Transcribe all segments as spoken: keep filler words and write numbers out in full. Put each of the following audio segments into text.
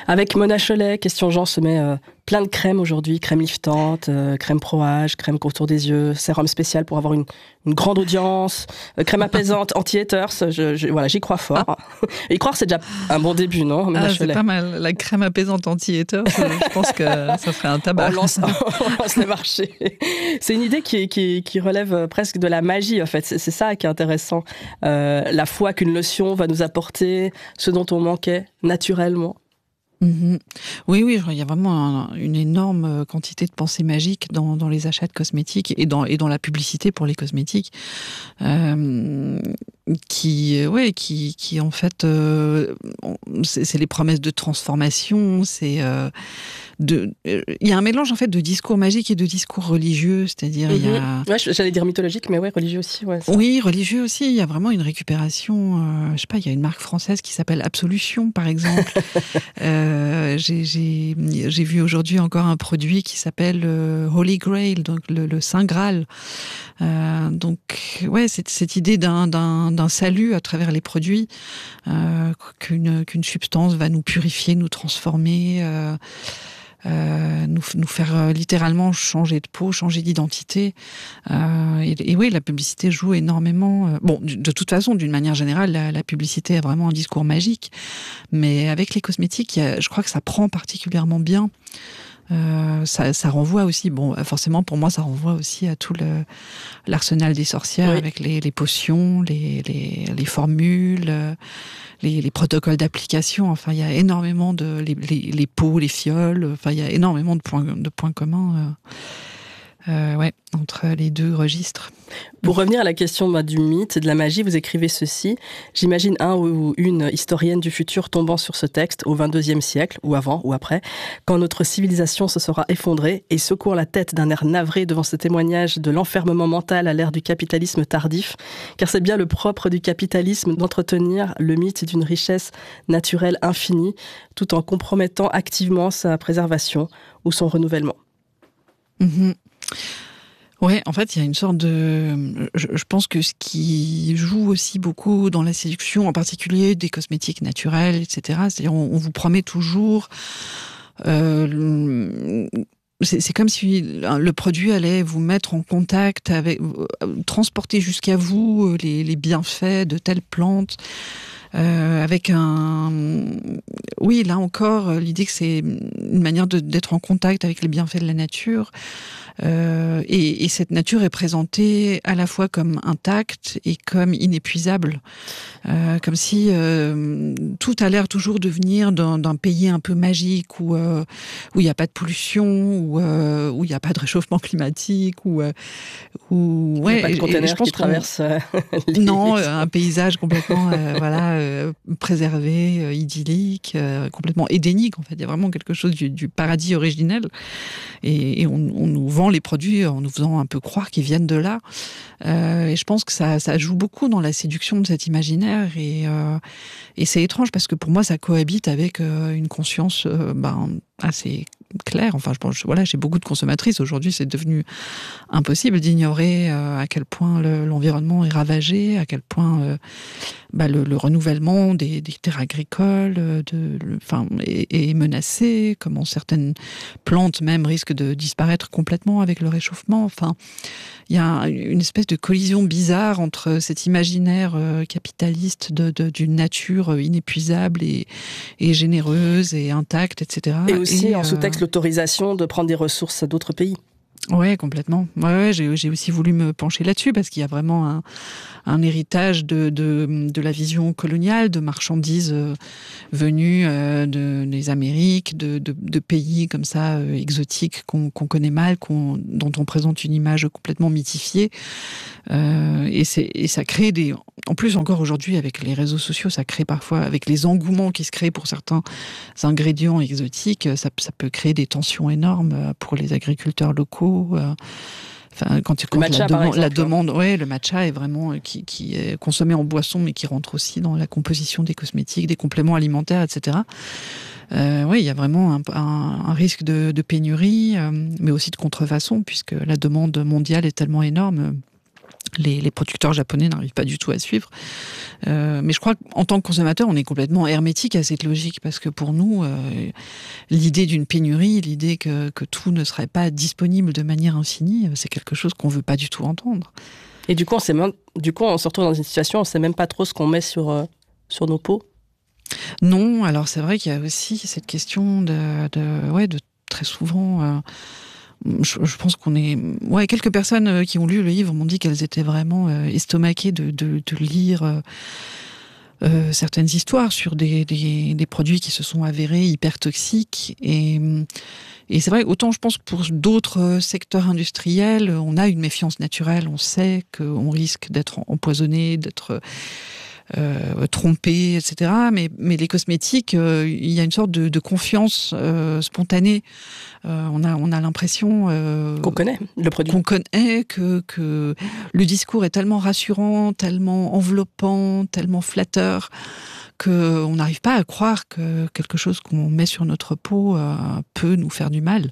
Avec Mona Cholet, Question Jean se met euh, plein de crèmes aujourd'hui, crème liftante, euh, crème pro-âge, crème contour des yeux, sérum spécial pour avoir une, une grande audience, euh, crème apaisante, anti-haters, je, je, voilà, j'y crois fort. Ah. Y croire, c'est déjà un bon début, non, Mona ah, Cholet? C'est pas mal, la crème apaisante anti-haters, je pense que ça ferait un tabac. On lance, on lance le marché. C'est une idée qui, qui, qui relève presque de la magie, en fait, c'est, c'est ça qui est intéressant. Euh, la foi qu'une lotion va nous apporter ce dont on manquait naturellement. Mmh. Oui, oui, il y a vraiment un, une énorme quantité de pensées magiques dans, dans les achats de cosmétiques et dans, et dans la publicité pour les cosmétiques, euh, qui, ouais, qui, qui en fait, euh, c'est, c'est les promesses de transformation, c'est euh, de, il y a un mélange en fait de discours magique et de discours religieux, c'est-à-dire mmh. il y a, ouais, j'allais dire mythologique, mais ouais, religieux aussi, ouais. Ça. Oui, religieux aussi. Il y a vraiment une récupération. Euh, je sais pas, il y a une marque française qui s'appelle Absolution, par exemple. euh, j'ai, j'ai, j'ai vu aujourd'hui encore un produit qui s'appelle euh, Holy Grail, donc le, le Saint Graal. Euh, donc, ouais, c'est cette idée d'un, d'un, d'un salut à travers les produits, euh, qu'une, qu'une substance va nous purifier, nous transformer. Euh, Euh, nous, nous faire euh, littéralement changer de peau, changer d'identité. Euh, et, et oui, la publicité joue énormément. Euh, bon, de, de toute façon, d'une manière générale, la, la publicité a vraiment un discours magique. Mais avec les cosmétiques, il y a, je crois que ça prend particulièrement bien. Euh, ça, ça renvoie aussi, bon, forcément pour moi, ça renvoie aussi à tout le, l'arsenal des sorcières, oui. Avec les, les potions, les, les, les formules, les, les protocoles d'application. Enfin, il y a énormément de les, les, les pots, les fioles. Enfin, il y a énormément de points, de points communs. Euh. Euh, ouais, entre les deux registres. Pour revenir à la question bah, du mythe et de la magie, vous écrivez ceci. J'imagine un ou une historienne du futur tombant sur ce texte au vingt-deuxième siècle, ou avant, ou après, quand notre civilisation se sera effondrée et secourt la tête d'un air navré devant ce témoignage de l'enfermement mental à l'ère du capitalisme tardif, car c'est bien le propre du capitalisme d'entretenir le mythe d'une richesse naturelle infinie, tout en compromettant activement sa préservation ou son renouvellement. Mmh. Ouais, en fait, il y a une sorte de... Je, je pense que ce qui joue aussi beaucoup dans la séduction, en particulier des cosmétiques naturels, et cetera, c'est-à-dire on, on vous promet toujours... Euh, c'est, c'est comme si le produit allait vous mettre en contact avec... transporter jusqu'à vous les, les bienfaits de telle plante... Euh, avec un... Oui, là encore, l'idée que c'est une manière de, d'être en contact avec les bienfaits de la nature. Euh, et, et cette nature est présentée à la fois comme intacte et comme inépuisable. Euh, comme si euh, tout a l'air toujours de venir d'un, d'un pays un peu magique où euh, où il n'y a pas de pollution, où euh, où il n'y a pas de réchauffement climatique, où... Euh, où ouais, il n'y a pas de containers qui traversent les... Non, un paysage complètement euh, voilà, euh, préservé, euh, idyllique, euh, complètement édénique en fait. Il y a vraiment quelque chose du, du paradis originel. Et, et on, on nous vend les produits en nous faisant un peu croire qu'ils viennent de là. Euh, et je pense que ça, ça joue beaucoup dans la séduction de cet imaginaire. Et, euh, et c'est étrange parce que pour moi, ça cohabite avec euh, une conscience euh, ben, assez claire. Enfin, je pense, voilà, j'ai beaucoup de consommatrices. Aujourd'hui, c'est devenu impossible d'ignorer euh, à quel point le, l'environnement est ravagé, à quel point euh, bah, le, le renouvellement des, des terres agricoles de, le, enfin, est, est menacé, comment certaines plantes même risquent de disparaître complètement avec le réchauffement. Enfin, il y a une espèce de collision bizarre entre cet imaginaire euh, capitaliste de, de, d'une nature inépuisable et, et généreuse et intacte, et cetera. Et aussi, et, en euh... sous-texte, l'autorisation de prendre des ressources d'autres pays. Ouais, complètement. Ouais, ouais, j'ai, j'ai aussi voulu me pencher là-dessus parce qu'il y a vraiment un, un héritage de, de, de la vision coloniale, de marchandises euh, venues euh, de, des Amériques, de, de, de pays comme ça euh, exotiques qu'on, qu'on connaît mal, qu'on, dont on présente une image complètement mythifiée. Euh, et, c'est, et ça crée des... En plus, encore aujourd'hui, avec les réseaux sociaux, ça crée parfois, avec les engouements qui se créent pour certains ingrédients exotiques, ça, ça peut créer des tensions énormes pour les agriculteurs locaux. Enfin, quand, quand matcha, la, dem- exemple, la demande, ouais, le matcha est vraiment qui, qui est consommé en boisson, mais qui rentre aussi dans la composition des cosmétiques, des compléments alimentaires, et cetera. Euh, oui, il y a vraiment un, un, un risque de, de pénurie, euh, mais aussi de contrefaçon, puisque la demande mondiale est tellement énorme. les, les producteurs japonais n'arrivent pas du tout à suivre. Euh, mais je crois qu'en tant que consommateur, on est complètement hermétique à cette logique, parce que pour nous, euh, l'idée d'une pénurie, l'idée que, que tout ne serait pas disponible de manière infinie, c'est quelque chose qu'on veut pas du tout entendre. Et du coup, on sait même, du coup, on se retrouve dans une situation où on sait même pas trop ce qu'on met sur, euh, sur nos pots. Non, alors c'est vrai qu'il y a aussi cette question de, de, ouais, de très souvent... Euh, Je, je pense qu'on est... Ouais, quelques personnes qui ont lu le livre m'ont dit qu'elles étaient vraiment euh, estomaquées de, de, de lire euh, euh, certaines histoires sur des, des, des produits qui se sont avérés hyper toxiques. Et, et c'est vrai, autant je pense que pour d'autres secteurs industriels, on a une méfiance naturelle, on sait qu'on risque d'être empoisonné, d'être... Euh, trompé, et cetera. Mais, mais les cosmétiques, euh, il y a une sorte de, de confiance euh, spontanée. Euh, on a, on a l'impression euh, qu'on connaît le produit, qu'on connaît, que, que le discours est tellement rassurant, tellement enveloppant, tellement flatteur, qu'on n'arrive pas à croire que quelque chose qu'on met sur notre peau euh, peut nous faire du mal.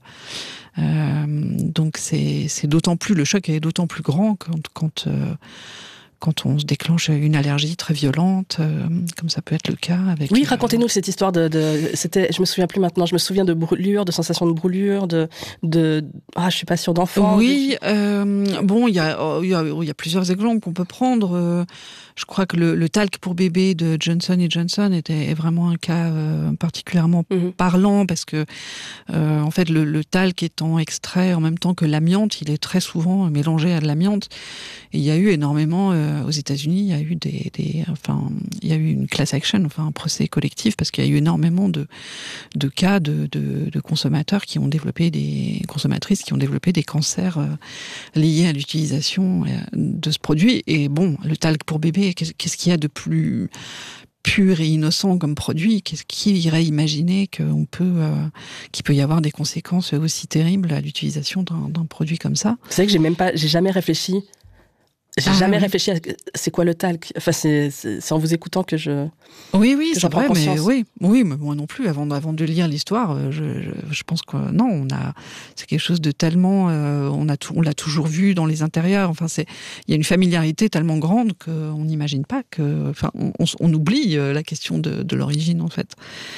Euh, donc c'est, c'est d'autant plus, le choc est d'autant plus grand quand, quand euh, quand on se déclenche une allergie très violente, euh, comme ça peut être le cas avec... Oui, racontez-nous cette histoire de... de c'était, je me souviens plus maintenant, je me souviens de brûlure, de sensation de brûlure, de... de ah, je suis pas sûre d'enfant. Oui, de... euh, bon, il y a, il y a, il y a plusieurs exemples qu'on peut prendre. Euh, je crois que le, le talc pour bébé de Johnson et Johnson était est vraiment un cas euh, particulièrement mmh. parlant, parce que, euh, en fait, le, le talc étant extrait en même temps que l'amiante, il est très souvent mélangé à de l'amiante. Et il y a eu énormément... Euh, aux États-Unis, il y a eu des, des, enfin, il y a eu une class action, enfin un procès collectif, parce qu'il y a eu énormément de, de cas de, de, de consommateurs qui ont développé des consommatrices qui ont développé des cancers euh, liés à l'utilisation de ce produit. Et bon, le talc pour bébé, qu'est-ce qu'il y a de plus pur et innocent comme produit? Qu'est-ce qui irait imaginer qu'on peut, euh, qu'il peut y avoir des conséquences aussi terribles à l'utilisation d'un, d'un produit comme ça? C'est vrai que j'ai même pas, j'ai jamais réfléchi. J'ai ah, jamais oui. réfléchi à c'est quoi le talc. Enfin, c'est, c'est, c'est en vous écoutant que je. Oui, oui, que c'est vrai, mais oui, oui, mais moi non plus. Avant, avant de lire l'histoire, je, je, je pense que non, on a, c'est quelque chose de tellement, euh, on a, tout, on l'a toujours vu dans les intérieurs. Enfin, c'est, il y a une familiarité tellement grande qu'on n'imagine pas que, enfin, on, on, on oublie la question de, de l'origine en fait.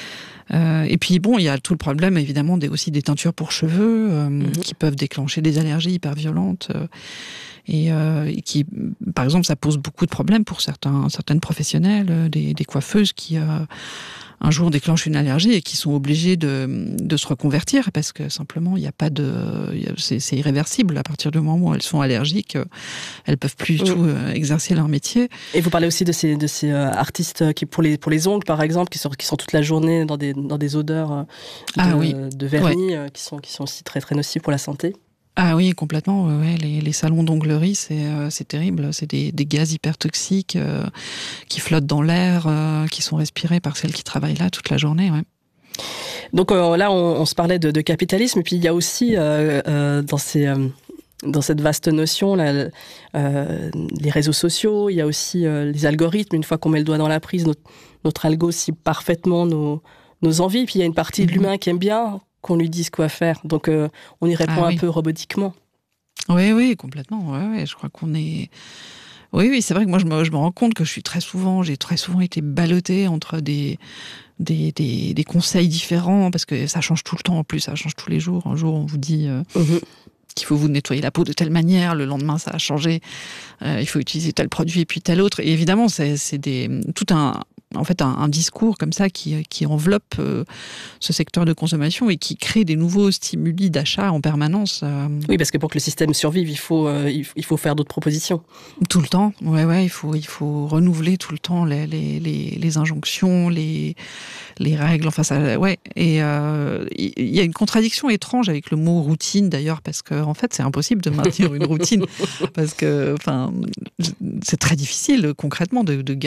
Euh, et puis bon, il y a tout le problème évidemment des, aussi des teintures pour cheveux euh, mm-hmm. qui peuvent déclencher des allergies hyper violentes. Euh, Et, euh, et qui, par exemple, ça pose beaucoup de problèmes pour certains, certaines professionnelles, des, des coiffeuses qui, euh, un jour, déclenchent une allergie et qui sont obligées de, de se reconvertir parce que simplement, il n'y a pas de, c'est, c'est irréversible. À partir du moment où elles sont allergiques, elles peuvent plus du tout euh, exercer leur métier. Et vous parlez aussi de ces, de ces euh, artistes qui, pour les, pour les ongles, par exemple, qui sont, qui sont toute la journée dans des, dans des odeurs de, ah, oui. de vernis, ouais. qui sont, qui sont aussi très, très nocives pour la santé. Ah oui, complètement. Ouais, les, les salons d'onglerie, c'est, euh, c'est terrible. C'est des, des gaz hyper toxiques euh, qui flottent dans l'air, euh, qui sont respirés par celles qui travaillent là toute la journée. Ouais. Donc euh, là, on, on se parlait de, de capitalisme, et puis il y a aussi euh, euh, dans ces... Euh, dans cette vaste notion, là, euh, les réseaux sociaux, il y a aussi euh, les algorithmes. Une fois qu'on met le doigt dans la prise, notre, notre algo cible parfaitement nos, nos envies. Puis il y a une partie mm-hmm. de l'humain qui aime bien qu'on lui dise quoi faire. Donc euh, on y répond ah, un oui. peu robotiquement. Oui, oui, complètement. Ouais, ouais, je crois qu'on est... Oui, oui, c'est vrai que moi je me, je me rends compte que je suis très souvent, j'ai très souvent été ballottée entre des... Des, des, des conseils différents, parce que ça change tout le temps en plus, ça change tous les jours. Un jour on vous dit euh, mm-hmm. qu'il faut vous nettoyer la peau de telle manière, le lendemain ça a changé, euh, il faut utiliser tel produit et puis tel autre. Et évidemment, c'est, c'est des, tout un, en fait, un, un discours comme ça qui, qui enveloppe euh, ce secteur de consommation et qui crée des nouveaux stimuli d'achat en permanence. Euh. Oui, parce que pour que le système survive, il faut, euh, il faut faire d'autres propositions. Tout le temps, ouais, ouais, il faut, il faut renouveler tout le temps les, les, les, les injonctions, les, les règles, enfin ça, ouais. Et euh, il y a une contradiction étrange avec le mot routine d'ailleurs, parce que en fait, c'est impossible de maintenir une routine, parce que, enfin, c'est très difficile concrètement de, de